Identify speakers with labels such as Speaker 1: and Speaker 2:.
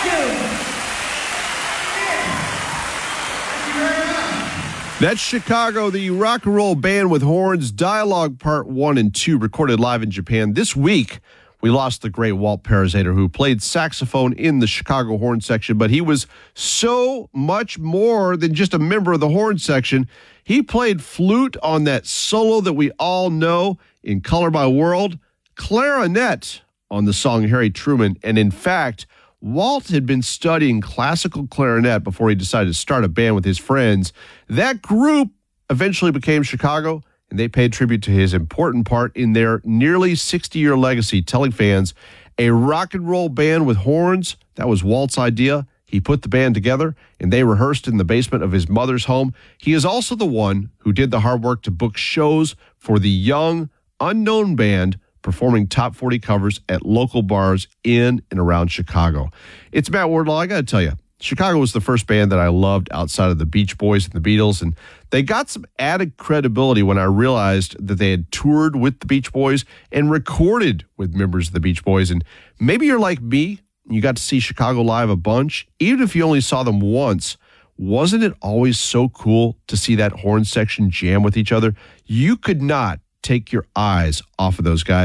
Speaker 1: That's Chicago, the rock and roll band with horns, Dialogue Part 1 and 2, recorded live in Japan. This week, we lost the great Walt Parazater, who played saxophone in the Chicago horn section, but he was so much more than just a member of the horn section. He played flute on that solo that we all know in Color My World, clarinet on the song Harry Truman, and in fact, Walt had been studying classical clarinet before he decided to start a band with his friends. That group eventually became Chicago, and they paid tribute to his important part in their nearly 60-year legacy, telling fans, a rock and roll band with horns, that was Walt's idea. He put the band together, and they rehearsed in the basement of his mother's home. He is also the one who did the hard work to book shows for the young, unknown band performing top 40 covers at local bars in and around Chicago. It's Matt Wardlaw. I got to tell you, Chicago was the first band that I loved outside of the Beach Boys and the Beatles, and they got some added credibility when I realized that they had toured with the Beach Boys and recorded with members of the Beach Boys. And maybe you're like me, you got to see Chicago live a bunch. Even if you only saw them once, wasn't it always so cool to see that horn section jam with each other? You could not take your eyes off of those guys.